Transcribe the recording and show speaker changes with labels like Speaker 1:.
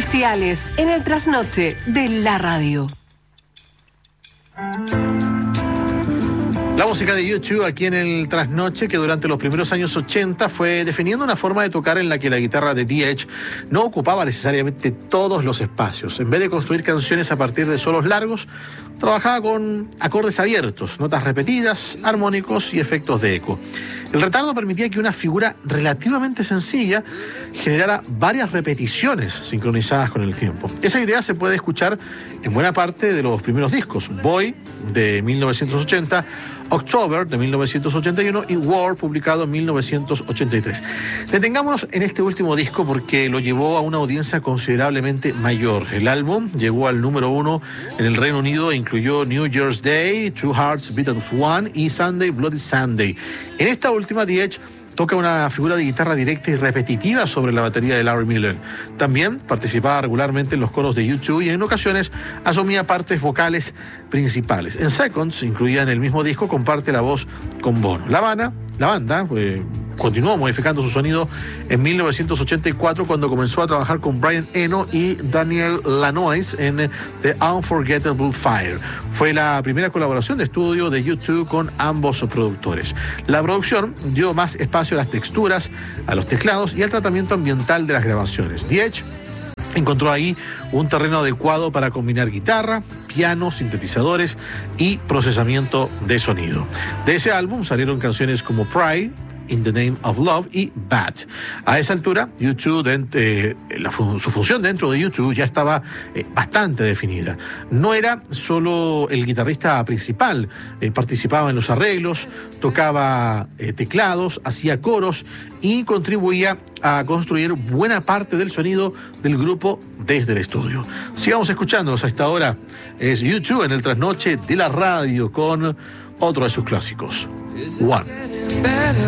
Speaker 1: Comerciales en el trasnoche de la radio.
Speaker 2: La música de U2 aquí en el trasnoche, que durante los primeros años 80 fue definiendo una forma de tocar en la que la guitarra de The Edge no ocupaba necesariamente todos los espacios. En vez de construir canciones a partir de solos largos, trabajaba con acordes abiertos, notas repetidas, armónicos y efectos de eco. El retardo permitía que una figura relativamente sencilla generara varias repeticiones sincronizadas con el tiempo. Esa idea se puede escuchar en buena parte de los primeros discos: Boy, de 1980, October, de 1981, y War, publicado en 1983. Detengámonos en este último disco porque lo llevó a una audiencia considerablemente mayor. El álbum llegó al número 1 en el Reino Unido e incluyó New Year's Day, Two Hearts Beat as One y Sunday Bloody Sunday. En esta última, The Edge toca una figura de guitarra directa y repetitiva sobre la batería de Larry Mullen. También participaba regularmente en los coros de U2 y en ocasiones asumía partes vocales principales. En Seconds, incluida en el mismo disco, comparte la voz con Bono. La banda continuó modificando su sonido en 1984 cuando comenzó a trabajar con Brian Eno y Daniel Lanois en The Unforgettable Fire. Fue la primera colaboración de estudio de U2 con ambos productores. La producción dio más espacio a las texturas, a los teclados y al tratamiento ambiental de las grabaciones. The Edge encontró ahí un terreno adecuado para combinar guitarra, piano, sintetizadores y procesamiento de sonido. De ese álbum salieron canciones como Pride, In the Name of Love y Bad. A esa altura, U2, su función dentro de U2 ya estaba bastante definida. No era solo el guitarrista principal, participaba en los arreglos, tocaba teclados, hacía coros y contribuía a construir buena parte del sonido del grupo desde el estudio. Sigamos escuchándolos. A esta hora es U2 en el trasnoche de la radio con otro de sus clásicos, One.